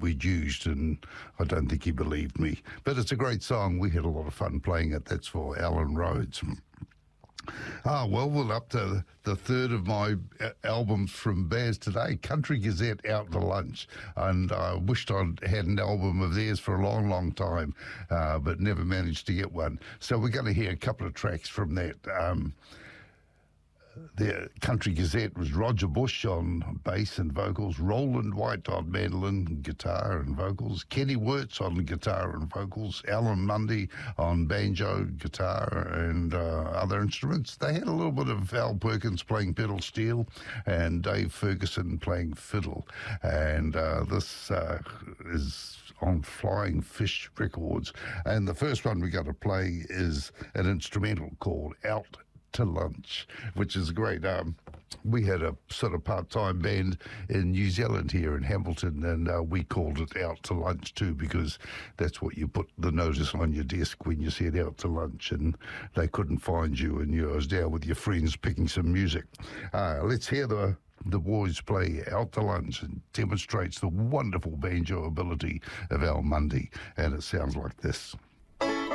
we'd used, and I don't think he believed me. But it's a great song. We had a lot of fun playing it. That's for Alan Rhodes. Well, we're up to the third of my albums from Baz today. Country Gazette Out to Lunch. And I wished I'd had an album of theirs for a long, long time, but never managed to get one. So we're going to hear a couple of tracks from that. The Country Gazette was Roger Bush on bass and vocals, Roland White on mandolin, guitar and vocals, Kenny Wirtz on guitar and vocals, Alan Mundy on banjo, guitar and other instruments. They had a little bit of Al Perkins playing pedal steel and Dave Ferguson playing fiddle. And this is on Flying Fish Records. And the first one we got to play is an instrumental called Out to Lunch, which is great. We had a sort of part-time band in New Zealand here in Hamilton, and we called it Out to Lunch too, because that's what you put the notice on your desk when you said out to lunch, and they couldn't find you, and you was down with your friends picking some music. Let's hear the boys play Out to Lunch, and demonstrates the wonderful banjo ability of Al Mundy, and it sounds like this.